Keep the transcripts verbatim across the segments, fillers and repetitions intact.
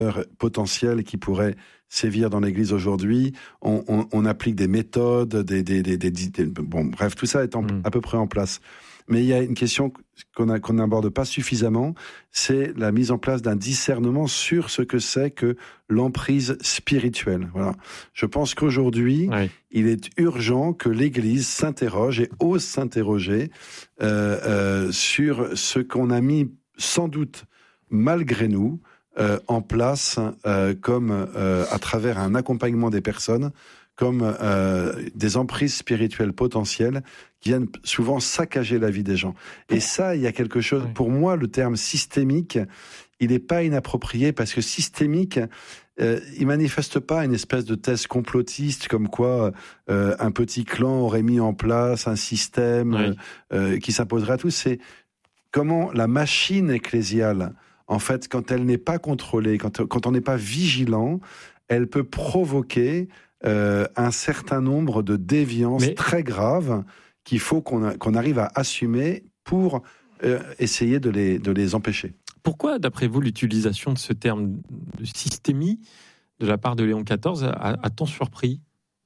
potentiels qui pourraient sévir dans l'Église aujourd'hui. On, on, on applique des méthodes, des, des, des, des, des bon, bref, tout ça est en, mmh. à peu près en place. Mais il y a une question qu'on a, qu'on n'aborde pas suffisamment, c'est la mise en place d'un discernement sur ce que c'est que l'emprise spirituelle. Voilà. Je pense qu'aujourd'hui, oui. il est urgent que l'Église s'interroge et ose s'interroger euh, euh, sur ce qu'on a mis sans doute malgré nous euh, en place euh, comme euh, à travers un accompagnement des personnes, comme euh, des emprises spirituelles potentielles qui viennent souvent saccager la vie des gens. Et ça, il y a quelque chose... Oui. Pour moi, le terme systémique, il n'est pas inapproprié parce que systémique, euh, il manifeste pas une espèce de thèse complotiste comme quoi euh, un petit clan aurait mis en place un système oui. euh, qui s'imposerait à tous. C'est comment la machine ecclésiale, en fait, quand elle n'est pas contrôlée, quand, quand on n'est pas vigilant, elle peut provoquer euh, un certain nombre de déviances Mais... très graves qu'il faut qu'on, a, qu'on arrive à assumer pour euh, essayer de les, de les empêcher. Pourquoi, d'après vous, l'utilisation de ce terme de systémie de la part de Léon quatorze a, a tant surpris ?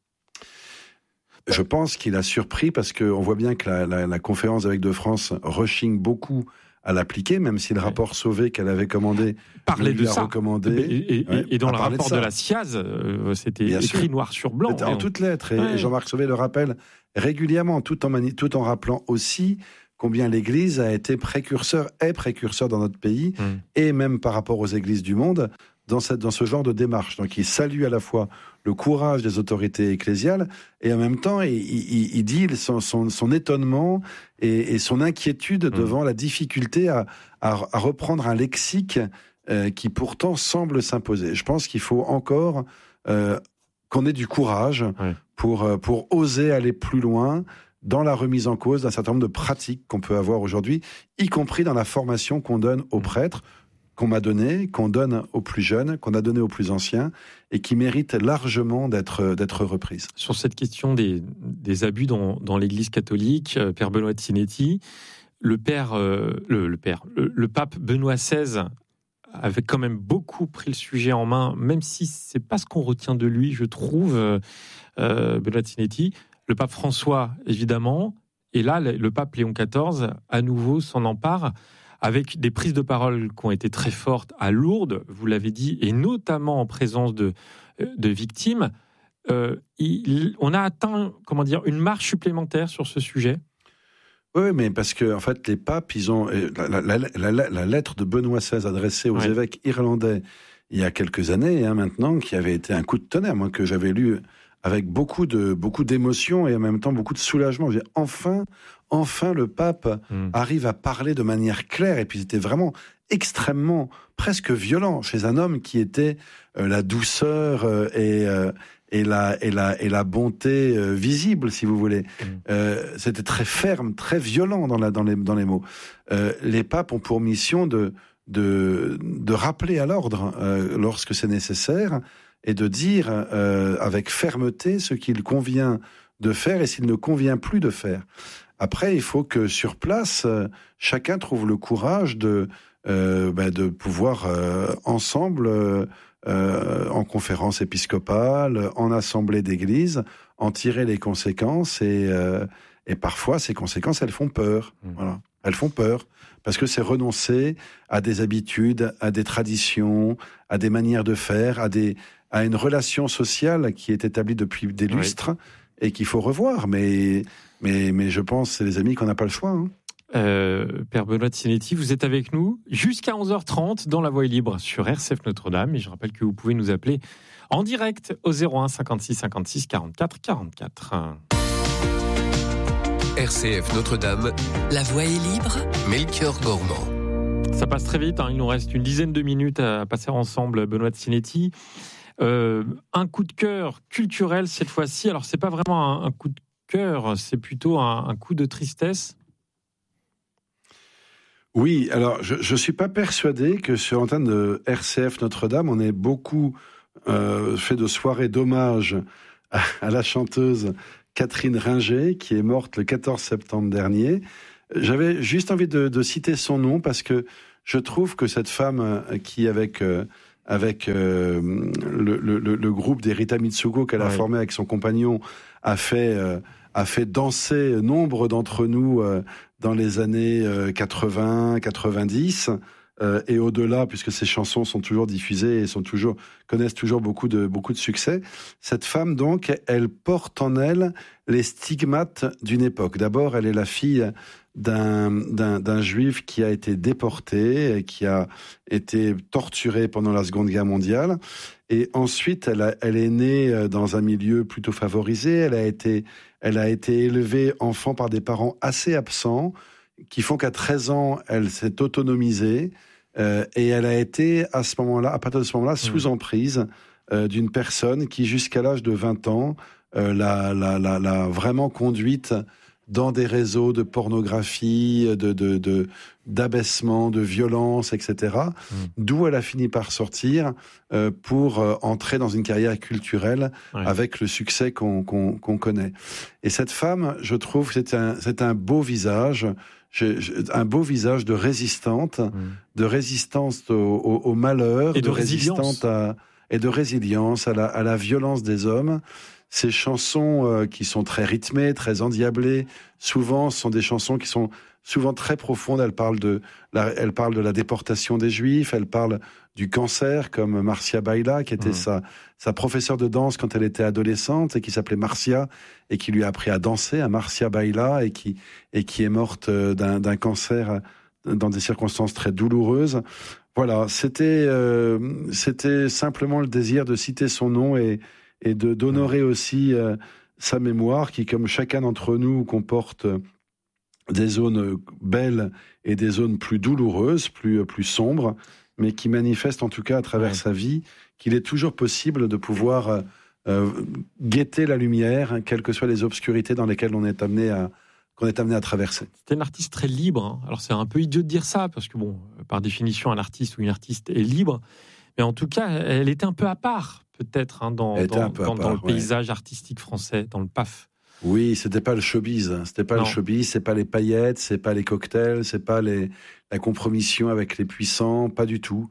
Je pense qu'il a surpris parce qu'on voit bien que la, la, la conférence d'Évêques de France rechigne beaucoup à l'appliquer, même si le rapport ouais. Sauvé qu'elle avait commandé parlait de ça. Recommandé. Et, et, ouais, et dans le rapport de, de la S I A Z, euh, c'était bien écrit sûr. Noir sur blanc. C'était en toutes lettres. Et ouais. Jean-Marc Sauvé le rappelle régulièrement, tout en, mani- tout en rappelant aussi combien l'Église a été précurseur, est précurseur dans notre pays, mmh. et même par rapport aux églises du monde, dans, cette, dans ce genre de démarche. Donc il salue à la fois le courage des autorités ecclésiales, et en même temps, il, il, il dit son, son, son étonnement et, et son inquiétude mmh. devant la difficulté à, à, à reprendre un lexique euh, qui pourtant semble s'imposer. Je pense qu'il faut encore euh, qu'on ait du courage ouais. pour, pour oser aller plus loin dans la remise en cause d'un certain nombre de pratiques qu'on peut avoir aujourd'hui, y compris dans la formation qu'on donne aux prêtres, qu'on m'a donné, qu'on donne aux plus jeunes, qu'on a donné aux plus anciens, et qui méritent largement d'être, d'être reprises. Sur cette question des, des abus dans, dans l'Église catholique, euh, Père Benoît de Sinetti, le père, euh, le, le père, le, le pape Benoît seize avait quand même beaucoup pris le sujet en main, même si c'est pas ce qu'on retient de lui, je trouve, euh, euh, Benoît de Sinetti. Le pape François, évidemment, et là, le pape Léon quatorze, à nouveau, s'en empare, avec des prises de parole qui ont été très fortes à Lourdes, vous l'avez dit, et notamment en présence de, de victimes. Euh, il, on a atteint, comment dire, une marche supplémentaire sur ce sujet. Oui, mais parce que en fait, les papes, ils ont la, la, la, la, la lettre de Benoît seize adressée aux ouais. évêques irlandais il y a quelques années, hein, maintenant, qui avait été un coup de tonnerre, moi, que j'avais lu avec beaucoup de beaucoup d'émotions et en même temps beaucoup de soulagement. Je dis, enfin, enfin, le pape mmh. arrive à parler de manière claire. Et puis c'était vraiment extrêmement, presque violent chez un homme qui était euh, la douceur euh, et euh, et la et la et la bonté euh, visible, si vous voulez. Mmh. Euh, c'était très ferme, très violent dans la dans les dans les mots. Euh, les papes ont pour mission de de de rappeler à l'ordre euh, lorsque c'est nécessaire, et de dire euh, avec fermeté ce qu'il convient de faire et s'il ne convient plus de faire. Après, il faut que sur place, euh, chacun trouve le courage de, euh, bah, de pouvoir euh, ensemble, euh, euh, en conférence épiscopale, en assemblée d'église, en tirer les conséquences. Et, euh, et parfois, ces conséquences, elles font peur. Mmh. Voilà. Elles font peur. Parce que c'est renoncer à des habitudes, à des traditions, à des manières de faire, à des... à une relation sociale qui est établie depuis des lustres oui. et qu'il faut revoir. Mais, mais, mais je pense, les amis, qu'on n'a pas le choix. Hein. Euh, Père Benoît de Sinetti, vous êtes avec nous jusqu'à onze heures trente dans La Voix est libre sur R C F Notre-Dame. Et je rappelle que vous pouvez nous appeler en direct au zéro un cinquante-six cinquante-six quarante-quatre quarante-quatre. R C F Notre-Dame. La Voix est libre. Melchior Gormand. Ça passe très vite, hein. Il nous reste une dizaine de minutes à passer ensemble, Benoît de Sinetti. Euh, un coup de cœur culturel cette fois-ci. Alors c'est pas vraiment un, un coup de cœur, c'est plutôt un, un coup de tristesse. Oui, alors je ne suis pas persuadé que sur l'antenne de R C F Notre-Dame, on ait beaucoup euh, fait de soirées d'hommage à, à la chanteuse Catherine Ringer, qui est morte le quatorze septembre dernier. J'avais juste envie de, de citer son nom parce que je trouve que cette femme qui, avec euh, avec euh, le, le, le groupe des Rita Mitsuko qu'elle a ouais. formé avec son compagnon, a fait, euh, a fait danser nombre d'entre nous euh, dans les années euh, quatre-vingts, quatre-vingt-dix. Euh, et au-delà, puisque ces chansons sont toujours diffusées et sont toujours, connaissent toujours beaucoup de, beaucoup de succès. Cette femme, donc, elle porte en elle les stigmates d'une époque. D'abord, elle est la fille d'un, d'un, d'un juif qui a été déporté, qui a été torturé pendant la Seconde Guerre mondiale. Et ensuite, elle, a, elle est née dans un milieu plutôt favorisé. Elle a été, elle a été élevée enfant par des parents assez absents, qui font qu'à treize ans, elle s'est autonomisée euh, et elle a été à ce moment-là, à partir de ce moment-là, sous emprise euh, d'une personne qui, jusqu'à l'âge de vingt ans, euh, l'a, l'a, l'a, l'a vraiment conduite dans des réseaux de pornographie, de, de, de, d'abaissement, de violence, et cetera. Mmh. D'où elle a fini par sortir euh, pour euh, entrer dans une carrière culturelle ouais. avec le succès qu'on, qu'on, qu'on connaît. Et cette femme, je trouve, c'est un, c'est un beau visage, je, je, un beau visage de résistante, mmh. de résistance au, au, au malheur, et de, de résistante à, et de résilience à la, à la violence des hommes. Ces chansons euh, qui sont très rythmées, très endiablées, souvent sont des chansons qui sont souvent très profondes. Elles parlent de la, elles parlent de la déportation des Juifs, elles parlent du cancer, comme Marcia Baila, qui était mmh. sa, sa professeure de danse quand elle était adolescente et qui s'appelait Marcia et qui lui a appris à danser, à Marcia Baila, et qui, et qui est morte d'un, d'un cancer dans des circonstances très douloureuses. Voilà, c'était, euh, c'était simplement le désir de citer son nom et et de d'honorer aussi euh, sa mémoire, qui, comme chacun d'entre nous, comporte des zones belles et des zones plus douloureuses, plus plus sombres, mais qui manifeste en tout cas à travers ouais. sa vie qu'il est toujours possible de pouvoir euh, guetter la lumière, quelles que soient les obscurités dans lesquelles on est amené à qu'on est amené à traverser. C'était une artiste très libre. Hein. Alors c'est un peu idiot de dire ça, parce que bon, par définition, un artiste ou une artiste est libre, mais en tout cas, elle était un peu à part. Peut-être hein, dans, dans, dans, part, dans le paysage ouais. artistique français, dans le P A F. Oui, c'était pas le showbiz, hein. c'était pas non. le showbiz, c'est pas les paillettes, c'est pas les cocktails, c'est pas les, la compromission avec les puissants, pas du tout.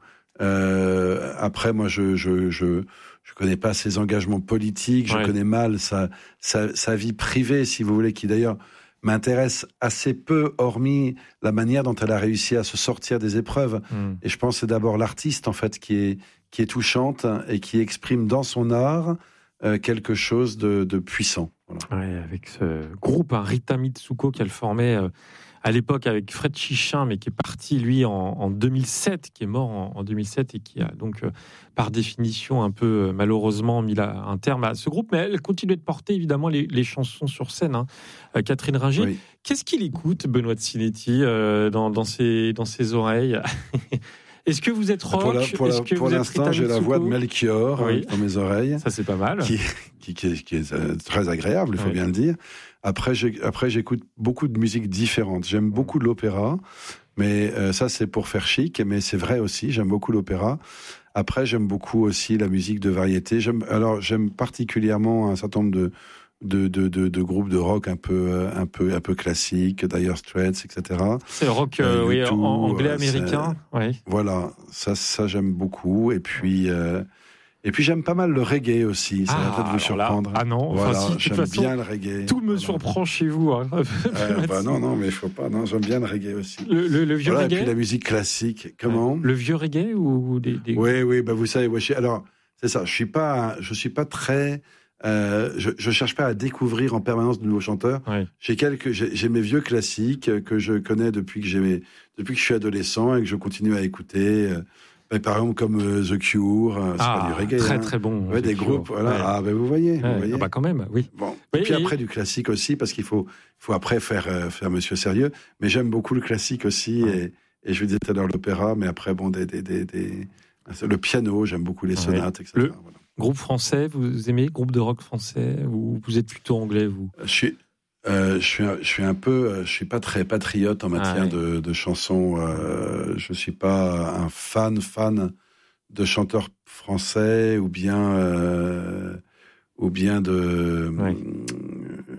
Euh, après, moi, je, je, je, je connais pas ses engagements politiques, je ouais. connais mal sa, sa, sa vie privée, si vous voulez, qui d'ailleurs m'intéresse assez peu, hormis la manière dont elle a réussi à se sortir des épreuves. Mm. Et je pense que c'est d'abord l'artiste, en fait, qui est, qui est touchante et qui exprime dans son art euh, quelque chose de, de puissant. Voilà. Ouais, avec ce groupe, hein, Rita Mitsuko, qu'elle formait euh, à l'époque avec Fred Chichin, mais qui est parti, lui, en, en deux mille sept, qui est mort en, en deux mille sept et qui a donc, euh, par définition, un peu euh, malheureusement mis la, un terme à ce groupe. Mais elle continue de porter, évidemment, les, les chansons sur scène. Hein. Euh, Catherine Ringer, oui. Qu'est-ce qu'il écoute, Benoît de Sinetti, euh, dans, dans, ses, dans ses oreilles? Est-ce que vous êtes rock? Pour, la, pour, la, que pour vous l'instant, j'ai la voix de Melchior oui. dans mes oreilles. Ça, c'est pas mal. Qui, qui, qui, est, qui est très agréable, il faut oui. bien le dire. Après, j'ai, après, j'écoute beaucoup de musiques différentes. J'aime beaucoup l'opéra, mais euh, ça, c'est pour faire chic, mais c'est vrai aussi, j'aime beaucoup l'opéra. Après, j'aime beaucoup aussi la musique de variété. J'aime, alors, j'aime particulièrement un certain nombre de De, de, de, de groupes de rock un peu, un peu, un peu classiques, Dire Straits, et cetera. C'est le rock euh, euh, oui, tout, anglais, américain. Oui. Voilà, ça, ça j'aime beaucoup. Et puis, euh, et puis j'aime pas mal le reggae aussi. Ça ah, va peut-être vous surprendre. Là, ah non, voilà, enfin, si, j'aime façon, bien le reggae. Tout me voilà. surprend chez vous. Hein. euh, bah non, non, mais il faut pas. Non, j'aime bien le reggae aussi. Le, le, le vieux voilà, reggae. Et puis la musique classique. Comment ouais. Le vieux reggae ou des, des... Oui, oui. Bah vous savez, ouais, je, alors c'est ça. Je suis pas, je suis pas très. Euh, je, je cherche pas à découvrir en permanence de nouveaux chanteurs. Ouais. J'ai quelques, j'ai, j'ai mes vieux classiques que je connais depuis que j'ai, depuis que je suis adolescent et que je continue à écouter. Euh, par exemple comme euh, The Cure, euh, c'est ah, pas du reggae. Très hein. très bon. Ouais, des Cure. groupes, voilà. Ouais. Ah ben vous voyez, ouais. vous voyez. Ah bah quand même, oui. Bon. Oui, et puis et... après du classique aussi parce qu'il faut, faut après faire euh, faire Monsieur Sérieux. Mais j'aime beaucoup le classique aussi ouais. et, et je vous disais tout à l'heure l'opéra, mais après bon des des des, des... le piano, j'aime beaucoup les sonates, ouais. et cetera. Le... Voilà. Groupe français, vous aimez groupe de rock français ou vous êtes plutôt anglais vous? Je suis, euh, je suis, un, je suis un peu, je suis pas très patriote en matière ah, ouais. de, de chansons. Euh, je suis pas un fan fan de chanteurs français ou bien euh, ou bien de ouais.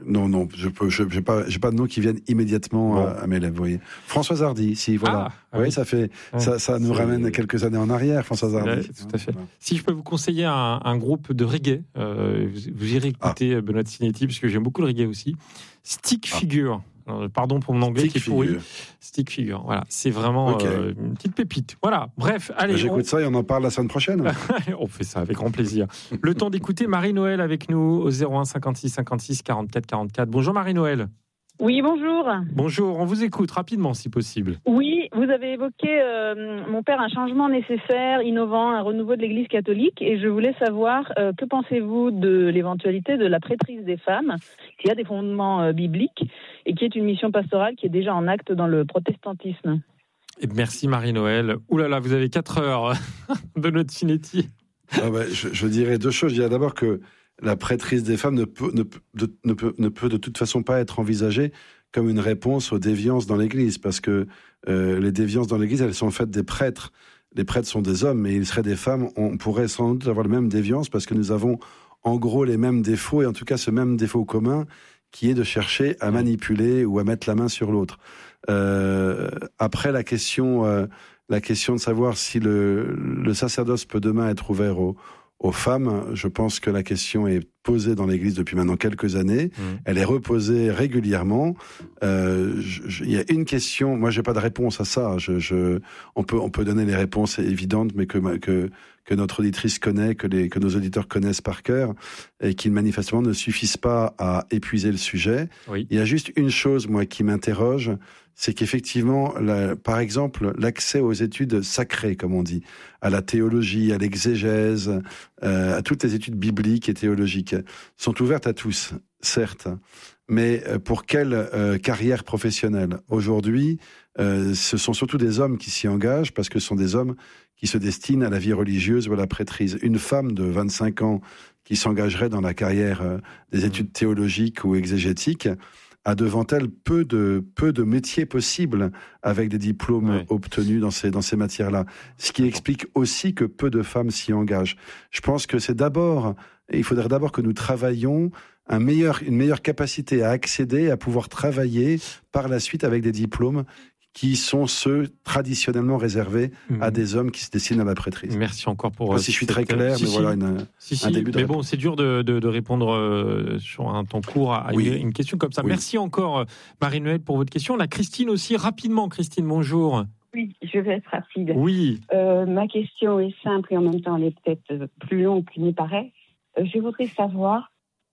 Non, non, je peux, je, j'ai pas, j'ai pas de noms qui viennent immédiatement bon. à, à mes lèvres. Vous voyez, Françoise Hardy, si voilà. Ah, oui, oui, ça fait, ouais, ça, ça nous ramène quelques années en arrière, Françoise Hardy. Ouais, tout à fait. Voilà. Si je peux vous conseiller un, un groupe de reggae, euh, vous, vous irez écouter ah. Benoît Sinetti parce que j'aime beaucoup le reggae aussi. Stick ah. Figure. Pardon pour mon anglais Stick qui est figure. pourri. Stick Figure, voilà, c'est vraiment okay. euh, une petite pépite. Voilà, bref, allez. Bah, j'écoute on... ça et on en parle la semaine prochaine. On fait ça avec grand plaisir. Le temps d'écouter Marie-Noël avec nous au zéro un cinquante-six cinquante-six quarante-quatre quarante-quatre. Bonjour Marie-Noël. Oui, bonjour. Bonjour, on vous écoute rapidement si possible. Oui, vous avez évoqué, euh, mon père, un changement nécessaire, innovant, un renouveau de l'Église catholique, et je voulais savoir, euh, que pensez-vous de l'éventualité de la prêtrise des femmes, qui a des fondements euh, bibliques, et qui est une mission pastorale qui est déjà en acte dans le protestantisme. Et merci Marie-Noël. Ouh là là, vous avez quatre heures de notre Sinetti. Ah bah, je, je dirais deux choses. Je dirais d'abord que la prêtrise des femmes ne peut, ne, de, ne, peut, ne peut de toute façon pas être envisagée comme une réponse aux déviances dans l'Église, parce que euh, les déviances dans l'Église, elles sont faites des prêtres. Les prêtres sont des hommes, mais ils seraient des femmes. On pourrait sans doute avoir les mêmes déviances, parce que nous avons en gros les mêmes défauts, et en tout cas ce même défaut commun, qui est de chercher à manipuler ou à mettre la main sur l'autre. Euh, après, la question, euh, la question de savoir si le, le sacerdoce peut demain être ouvert aux aux femmes, je pense que la question est posée dans l'Église depuis maintenant quelques années. Mmh. Elle est reposée régulièrement. Euh, il y a une question. Moi, j'ai pas de réponse à ça. Je, je, on peut, on peut donner les réponses évidentes, mais que que que notre auditrice connaît, que les que nos auditeurs connaissent par cœur, et qui manifestement ne suffisent pas à épuiser le sujet. Oui. Il y a juste une chose, moi, qui m'interroge. C'est qu'effectivement, la, par exemple, l'accès aux études sacrées, comme on dit, à la théologie, à l'exégèse, euh, à toutes les études bibliques et théologiques, sont ouvertes à tous, certes, mais pour quelle euh, carrière professionnelle ? Aujourd'hui, euh, ce sont surtout des hommes qui s'y engagent, parce que ce sont des hommes qui se destinent à la vie religieuse ou à la prêtrise. Une femme de vingt-cinq ans qui s'engagerait dans la carrière euh, des études théologiques ou exégétiques a devant elle peu de, peu de métiers possibles avec des diplômes ouais. obtenus dans ces, dans ces matières-là. Ce qui explique aussi que peu de femmes s'y engagent. Je pense que c'est d'abord, il faudrait d'abord que nous travaillions un meilleur, une meilleure capacité à accéder, à pouvoir travailler par la suite avec des diplômes qui sont ceux traditionnellement réservés mmh. à des hommes qui se destinent à la prêtrise. Merci encore pour... Enfin, si je suis très clair, si, mais si, voilà une, si, si, un début de mais réponse. bon, c'est dur de, de, de répondre euh, sur un temps court à oui. une, une question comme ça. Oui. Merci encore, Marie-Noël, pour votre question. La Christine aussi, rapidement. Christine, bonjour. Oui, je vais être rapide. Oui. Euh, ma question est simple et en même temps, elle est peut-être plus longue qu'il n'y paraît. Euh, je voudrais savoir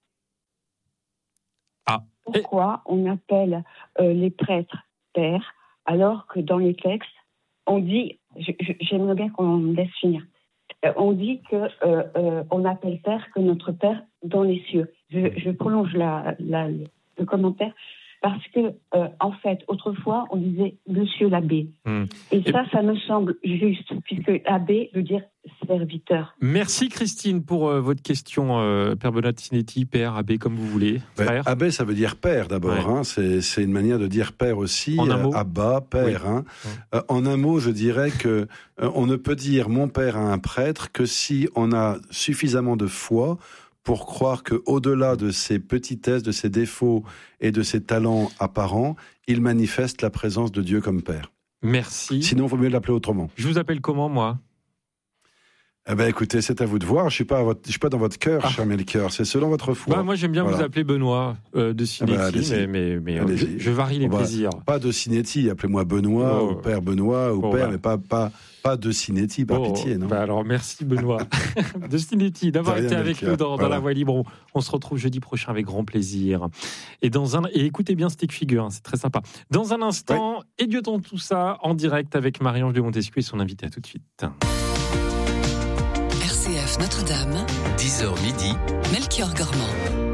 ah. pourquoi et... on appelle euh, les prêtres pères, alors que dans les textes, on dit, je, je, j'aimerais bien qu'on me laisse finir, euh, on dit que euh, euh, on appelle Père que notre Père dans les cieux. Je, je prolonge la, la, le commentaire, parce que, euh, en fait, autrefois, on disait Monsieur l'abbé. Mmh. Et, Et ça, ça me semble juste, puisque abbé veut dire serviteur. Merci Christine pour euh, votre question, euh, Père Benoît Sinetti, père, abbé, comme vous voulez. Ouais, abbé, ça veut dire père d'abord. Ouais. Hein. C'est, c'est une manière de dire père aussi. En un mot. Abba, père. Oui. Hein. Ouais. Euh, en un mot, je dirais que euh, on ne peut dire mon père à un prêtre que si on a suffisamment de foi pour croire qu'au-delà de ses petitesses, de ses défauts et de ses talents apparents, il manifeste la présence de Dieu comme Père. Merci. Sinon, il vaut mieux l'appeler autrement. Je vous appelle comment, moi ? Eh ben, écoutez, c'est à vous de voir. Je suis pas, à votre, je suis pas dans votre cœur, ah. cher Melchior. C'est selon votre foi. Bah, moi, j'aime bien voilà. vous appeler Benoît euh, de Sinetti, ah bah, mais, mais, mais je, je varie les bah, plaisirs. Pas de Sinetti, appelez-moi Benoît, oh. ou Père Benoît, ou oh, Père, bah. mais pas, pas, pas de Sinetti, par oh. pitié, non. Bah alors, merci Benoît de Sinetti d'avoir été avec Melchior. nous dans, voilà. dans La Voix Libre. On se retrouve jeudi prochain avec grand plaisir. Et, dans un, et écoutez bien Stick Figure, hein, c'est très sympa. Dans un instant, ouais. Et Dieu dans tout ça, en direct avec Marie-Ange de Montesquieu et son invité. À tout de suite. R C F Notre-Dame, dix heures midi, Melchior Gormand.